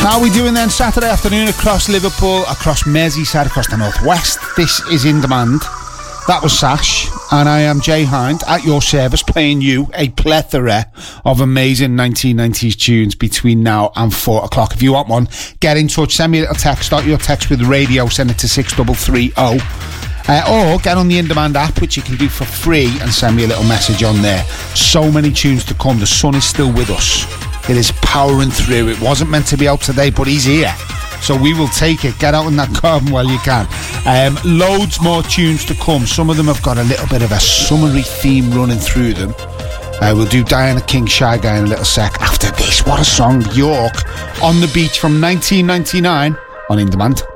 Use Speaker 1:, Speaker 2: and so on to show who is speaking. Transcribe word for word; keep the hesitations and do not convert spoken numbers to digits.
Speaker 1: How are we doing then? Saturday afternoon across Liverpool, across Merseyside, across the northwest. This is In Demand. That was Sash, and I am Jay Hind at your service, playing you a plethora of amazing nineteen nineties tunes between now and four o'clock. If you want one, get in touch, send me a little text, start your text with radio, send it to six three three zero, uh, or get on the In Demand app, which you can do for free, and send me a little message on there. So many tunes to come. The sun is still with us. It is powering through. It wasn't meant to be out today, but he's here. So we will take it. Get out in that garden while you can. Um, loads more tunes to come. Some of them have got a little bit of a summery theme running through them. Uh, we'll do Diana King, Shy Guy in a little sec. After this, what a song. York, On the Beach from nineteen ninety-nine on In Demand.